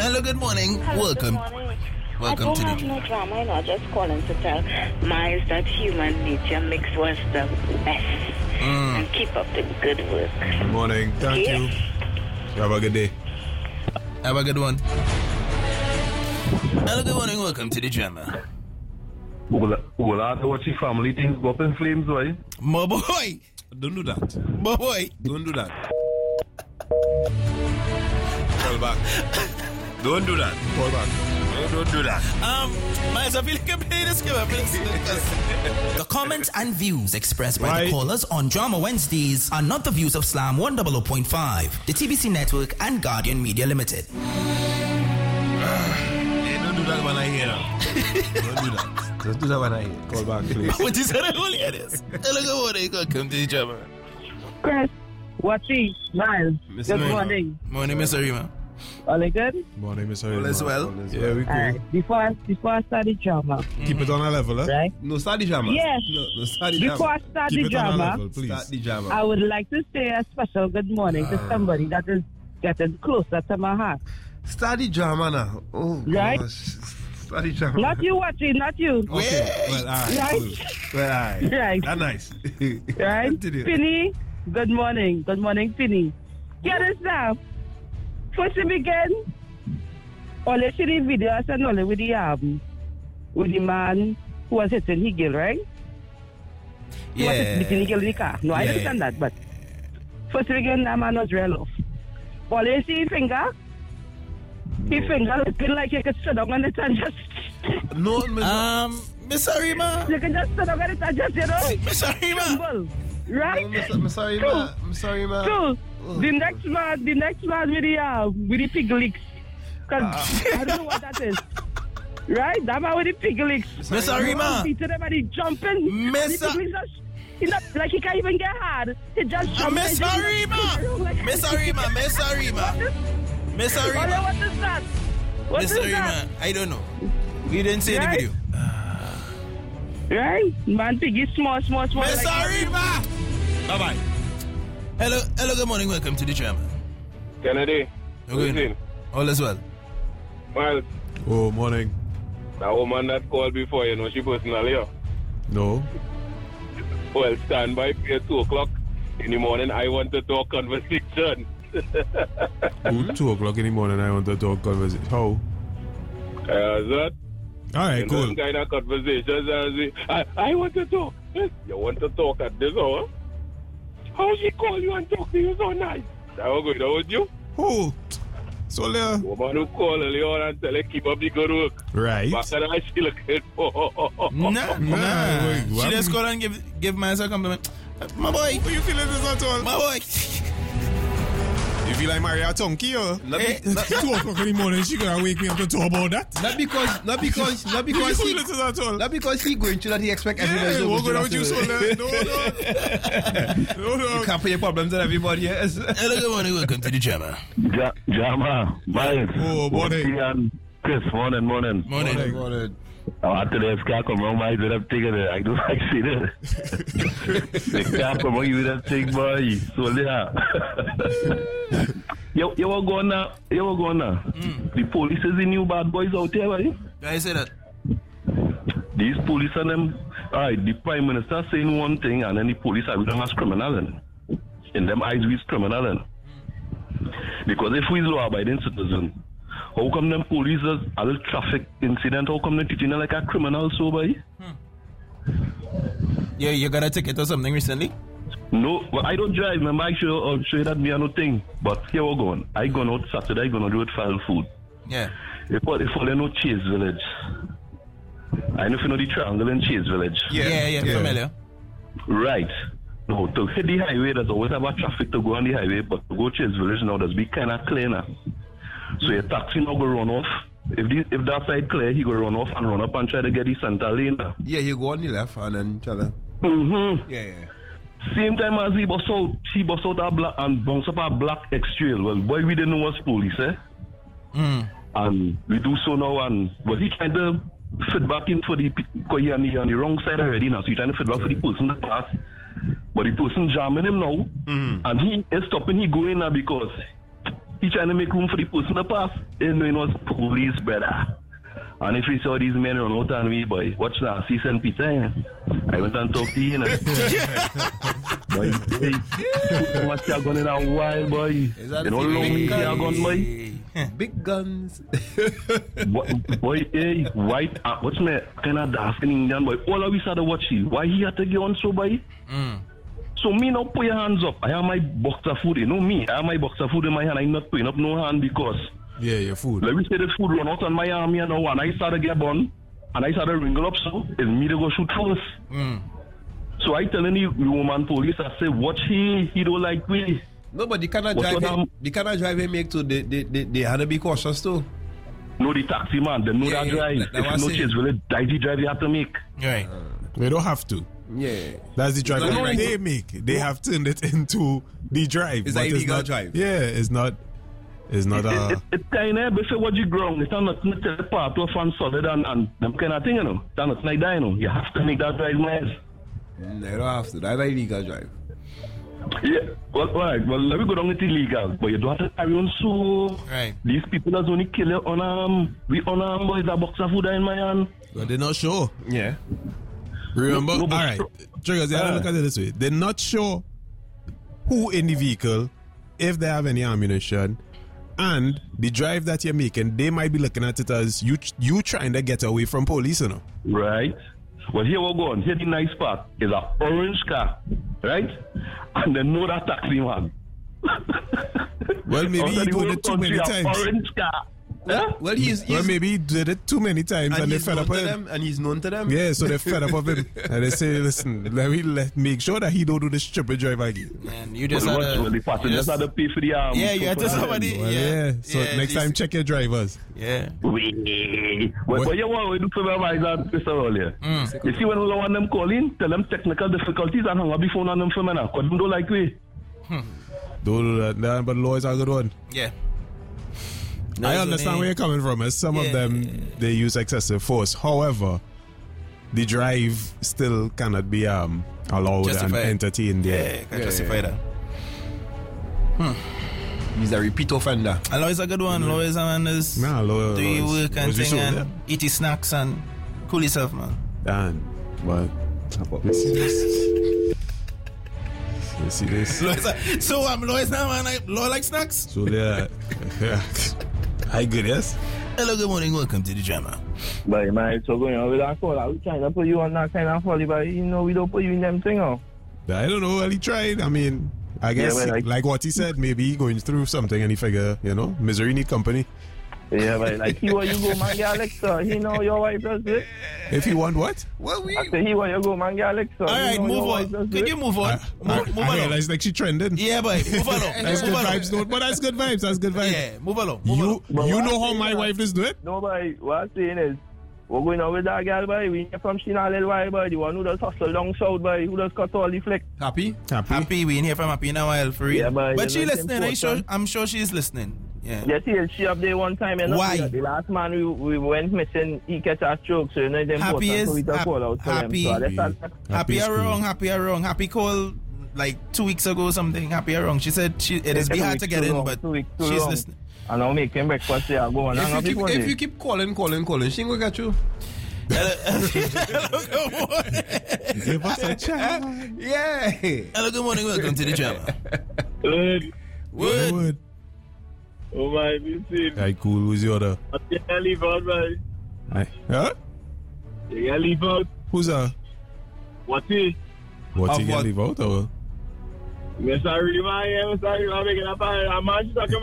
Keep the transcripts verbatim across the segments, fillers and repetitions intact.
Hello, good morning. Hello, Welcome. Good morning. Welcome I to don't the have no drama, you know, just calling to tell Miles that human nature mixed was the best. Mm. And keep up the good work. Good morning. Thank Yeah. you. Have a good day. Have a good one. Hello, good morning. Welcome to the drama. Well, well, I watch the family things go up in flames, right? My boy. Don't do that. My boy. Don't do that. Call back. Don't do that. Call back. No, don't do that. Um, Miles, I feel like I'm playing this game, please. The comments and views expressed by Right. the callers on Drama Wednesdays are not the views of Slam one oh oh point five, the T B C Network, and Guardian Media Limited. Hey, don't do that when I hear now. Don't do that. Just do that when I hear. Call back, please. What is that? Only this. Hello, good morning. Welcome to the drama. Chris, Watchy, Miles, Miss good Rima. morning. Morning, Miss Arima. All is good? Morning, Miss All is well? Yeah, we cool. Alright, before I, before I start the drama, Keep it on a level, huh? right? No, start the drama. Yes. No, no, start the Before I drama. start Keep the it on a drama, level, please. Start the drama. I would like to say a special good morning to somebody that is getting closer to my heart. Start the drama now. Oh, Right? gosh. Start the drama. Not you, Watchy, not you. Okay. Well, all right. Right. Cool. Well, all right. Right. That's nice. Right? Continue. Finny, good morning. Good morning, Finny. Get this now. First we begin, all you see the video, I said only with the, um, with the man who was hitting Higel, right? Who was Yeah. hitting Higel in the car. No, I Yeah. understand that, but first we begin, that man was real off. All you see his finger, his finger looking like he could sit down on it and just, No, Miss Um, Miss Arima. you can just sit down on it and just, you know, Miss Arima. tremble. Right? No, Miss- I'm sorry, ma. I'm sorry, ma. So, the next man, the next man with the, uh, with the pig licks. Cause I don't know what that is. Right? That man with the pig licks. Miss Arima. He to them and he jumping. Miss And the pig licks just, he not, like he can't even get hard. He just Uh, jumping. Miss Arima. Miss Arima. Miss Arima. Miss What Arima. what is that? What Miss is Arima. that? I don't know. We didn't see the Right? video. Right? Man, piggy small, small, small. Miss like- Arima. Bye bye. Hello, hello, good morning. Welcome to the drama. Kennedy, Okay. All is well. well, Oh, morning. that woman that called before, you know, she personally, uh, No. well, stand by at two o'clock in the morning. I want to talk conversation. Ooh, two o'clock in the morning, I want to talk conversation. How? Uh, that, All right, you know, cool. kind of conversations. I, say, I, I want to talk. You want to talk at this hour? How she call you and talk to you so nice? That was good, that was you? Oh, so there. Woman who call early on and tell her keep up the good work. Right. Back at that she looking for. Nah, nah. wait, what? She just call and give give Miles a compliment. Uh, My boy. How you feeling this at all? My boy. You feel like Maria Tonki, or? Not, Eh. not, two o'clock in the morning, she gonna wake me up to talk about that. Not because, not because, not How you because he, feeling this at all? not because he going through that he expect everybody Yeah, to what go going through on with you, that. so No, no. No, You no. can't put your problems on everybody else. Hello, good morning. Welcome to the drama. Ja- Jama, Miles. Oh, morning. And Chris, morning, morning. Morning. Morning. Oh, after the car come wrong, Miles, with that thing, uh, I don't like see that. The car come wrong, you with that thing, boy. So, yeah. You, you were going now, you were going now. The police is the new bad boys out there, right? I say that. These police and them, alright, the prime minister saying one thing and then the police are doing as criminal. In, in them eyes, we's criminal. In. Because if we law abiding citizen, how come them police is a little traffic incident, how come they treating them like a criminal so boy? Yeah, you got a ticket or something recently? No, well, I don't drive, remember I show, I'll show you that me and no thing. But here we're going. I gone out Saturday, I gonna do it file food. Yeah. If all if all they know Chase Village. I know if you know the triangle in Chase Village. Yeah, yeah, yeah, familiar. Right. No, to hit the highway, there's always about traffic to go on the highway, but to go Chase Village now, there's be kind of clear now. So your taxi now go run off. If the, if that side clear, he go run off and run up and try to get the center lane now. Yeah, you go on the left and then try to. Mm-hmm. Yeah, yeah. Same time as he bust out, he bust out a black and bounce up a black X-Trail. Well, boy, we didn't know what's police, eh? Mm. And we do so now, and well, he trying to fit back in for the because he on the, on the wrong side already now. So he trying to fit back for the person that passed, but the person jamming him now, Mm. and he is stopping. He going now because he trying to make room for the person to pass. You know, it was police, brother. And if he saw these men run out on me, boy, watch now, see Saint Peter, eh? I went and talked to you, you know. Boy, hey, so much you gun in a while, boy. Is that You the know, thing? long Big me a gun, boy. Big guns. Boy, boy, hey, white, uh, what's my kind of dark in Indian, boy? All of us had to watch you. Why he had to get on so, boy? Mm. So me now put your hands up. I have my box of food, you know me. I have my box of food in my hand. I'm not putting up no hand because Yeah, your food. let me say the food run out on my arm here now, and I started to get bun, and I started to wrinkle up. So it's me to go shoot first. Mm. So I telling the the woman police, I say, watch he, he don't like me. No, but the kind of What's drive what him, I'm- the kind of drive he make to they they they, they had to be cautious too. No, the taxi man, they know Yeah, that yeah, drive. that- that If was no it. chase, really dicey drive you have to make. Right. They don't have to. Yeah. That's the drive It's not that right. they make. They have turned it into the drive. It's but an illegal not, drive. Yeah, it's not. It's not It, a. it, it kind of, but say what you ground, it's not not a part of fun solid and, and them kind of thing, you know. It's not like that, you know. You have to make that drive nice. Mm, they don't have to. That's an illegal drive. Yeah, well, all right, well, let me go down with illegal, but you don't have to carry on so. Right. These people that's only kill you on um, we on um, boys, that box of food in my hand. But they're not sure. Yeah. Remember? No, no, but All right. sure. Triggers, you have to Uh. look at it this way. They're not sure who in the vehicle, if they have any ammunition, and the drive that you're making, they might be looking at it as you you trying to get away from police, you know. Right. Well, here we go on. Here the nice part is a orange car, right? And they know that taxi man. Well, maybe Outside he the did whole it too many country, a times. Orange car. Huh? Well, he's, he's Well, maybe he did it too many times and, and they he's fed known up to with him. them, and he's known to them. Yeah, so they're fed up of him. And they say, listen, let me let, make sure that he don't do this stupid drive again. Man, you just Well, had what- to, well, the you passengers just- had to pay for the um. Yeah, you had to for them. somebody. Well, yeah. yeah. So yeah, next this- time, check your drivers. Yeah. Wee. What, What? what you want to do for my advisor, Mister Earlier? Mm. You see when we want them calling, tell them technical difficulties and hang up the phone on them for me now. Because they don't like we. Don't do that. Nah, but law is a good one. Yeah. I understand where you're coming from. As some of Yeah. them, they use excessive force. However, the drive still cannot be um, allowed Justified. and entertained. Yeah, Yeah. can Yeah, justify yeah. that. He's a repeat offender. And Lois a good one. Lois and man is Nah, law. do your work and was the thing show, and yeah. eat your snacks and cool yourself, man. Dan, but you see this? You see this? Lois, a- so um, Lois now man, like, Lois like snacks. So yeah, yeah. Hi, good, yes? Hello, good morning, welcome to the drama. But man, so going on with that call, we trying to put you on that kind of folly, but you know we don't put you in them thing, oh. I don't know. Well, he tried. I mean, I guess but like, like- what he said, maybe he going through something and he figure, you know, misery need company. Yeah, but like he where you go, man, get Alexa. He know your wife does it. If you want what? Well, we. I say he where you go, man, get Alexa. All right, move on. Can you move on? I, I, move, move I along. realize like she trending. Yeah, boy, move along. That's move good along. vibes, though. But that's good vibes. That's good vibes. Yeah, move along. Move You along. But you what know I'm how saying my is- wife is doing? No, boy, what I'm saying is, we're going on with that girl, boy. We ain't from Shina Lil Y, boy. The one who does hustle down south, boy. Who does cut all the flick. Happy? Happy. Happy, we ain't here from Happy in a while for real. Yeah, but but you she know, it's listening. I sure, important. I'm sure she's listening. Yeah. Yes, he is. She up there one time. You know, Why? The, the last man we, we went missing, he catch a stroke. So, you know, it's important Happy is for we to hap- call out for happy. them. So, that's Happy. that. Happy is or cool. wrong, happy or wrong. Happy called like two weeks ago or something. Happy or wrong. She said she it is Two be hard weeks to get too in, long, but two weeks too she's long. listening. And I'll make him breakfast there. I'll go on. hang If up you, keep, before if day. you keep calling, calling, calling, she ain't gonna get you. Hello, good morning. Give us a chance. Yeah. Hello, good morning. Welcome to the drama. Good. Word. Wood. Oh my, this is. Right, cool. Who's the other? You can leave out, man. Hi. Huh? You can leave out. Who's uh? What is? What's he Of gonna what? leave out or? I'm sorry, man. I'm sorry, I'm making up a man stuck,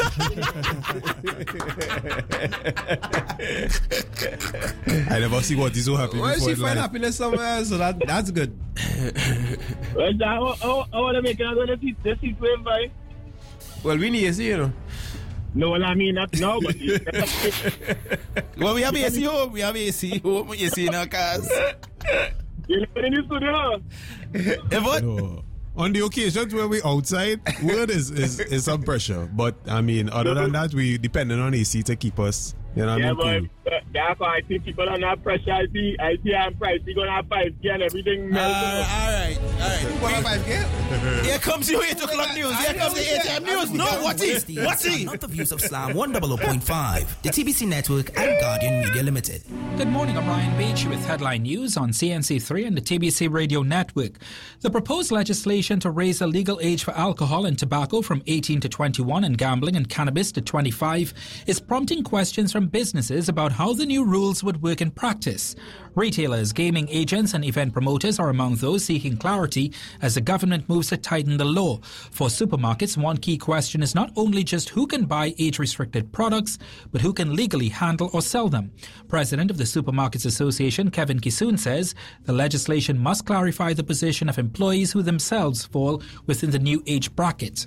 man. I never see what he's so happy Well, before she in find life. happiness somewhere, so that that's good. Well, I want to make another seat, the seat wave, by. Well, we need to see, you know. No, well, I mean, not now, but. Well, we have A C home. We have A C home. A C in our cars. You live in the studio. Eh, what? No. On the occasions where we outside, word is, is, is some pressure. But I mean, other than that, we depending on A C to keep us You know what Yeah, I mean? but uh, therefore I think people are not pressure. I see, I see I'm pricey going to have five K and everything. Uh, all right, all right. Here comes your eight o'clock news. Here comes the eight a.m. news. No, what is? What's it? Not the views of Slam one hundred point five, the T B C Network and Guardian Media Limited. Good morning, I'm Ryan Beach with headline news on C N C three and the T B C Radio Network. The proposed legislation to raise the legal age for alcohol and tobacco from eighteen to twenty-one and gambling and cannabis to twenty-five is prompting questions from businesses about how the new rules would work in practice. Retailers, gaming agents and event promoters are among those seeking clarity as the government moves to tighten the law. For supermarkets, one key question is not only just who can buy age-restricted products, but who can legally handle or sell them. President of the Supermarkets Association, Kevin Kisoon, says the legislation must clarify the position of employees who themselves fall within the new age bracket.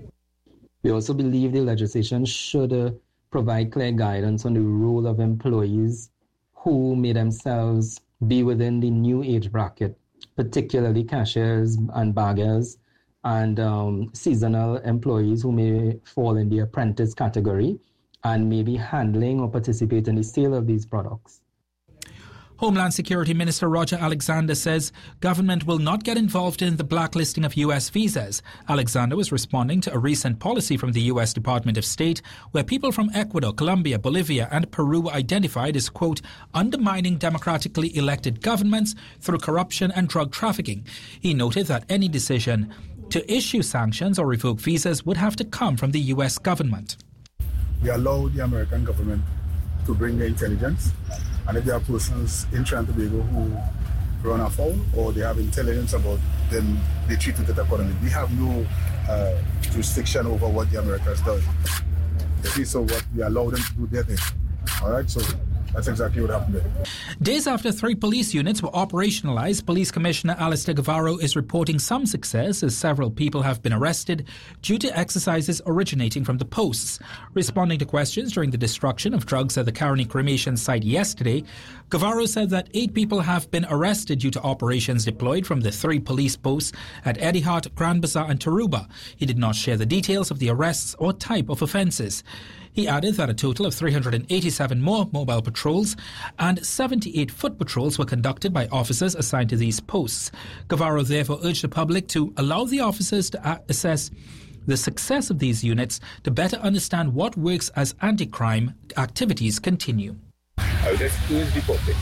We also believe the legislation should uh, provide clear guidance on the role of employees who may themselves be within the new age bracket, particularly cashiers and baggers and um, seasonal employees who may fall in the apprentice category and may be handling or participate in the sale of these products. Homeland Security Minister Roger Alexander says government will not get involved in the blacklisting of U S visas. Alexander was responding to a recent policy from the U S Department of State where people from Ecuador, Colombia, Bolivia and Peru were identified as, quote, undermining democratically elected governments through corruption and drug trafficking. He noted that any decision to issue sanctions or revoke visas would have to come from the U S government. We allow the American government to bring the intelligence, and if there are persons in Trinidad and Tobago who run afoul or they have intelligence about, then they treat it accordingly. We have no uh, jurisdiction over what the Americans do. Okay, so what we allow them to do their thing. All right, so that's exactly what happened there. Days after three police units were operationalized, Police Commissioner Alistair Guevara is reporting some success as several people have been arrested due to exercises originating from the posts. Responding to questions during the destruction of drugs at the Caroni cremation site yesterday, Guevara said that eight people have been arrested due to operations deployed from the three police posts at Eddihart, Grand Bazaar and Taruba. He did not share the details of the arrests or type of offences. He added that a total of three hundred eighty-seven more mobile patrols and seventy-eight foot patrols were conducted by officers assigned to these posts. Guevara therefore urged the public to allow the officers to a- assess the success of these units to better understand what works as anti-crime activities continue. I would just urge the public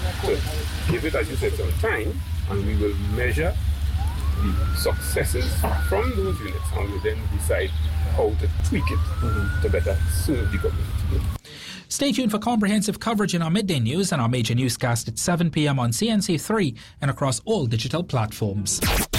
to give it, as you said, some time, and we will measure the successes from those units and we'll then decide how to tweak it mm-hmm. to better serve the government. Stay tuned for comprehensive coverage in our midday news and our major newscast at seven p.m. on C N C three and across all digital platforms.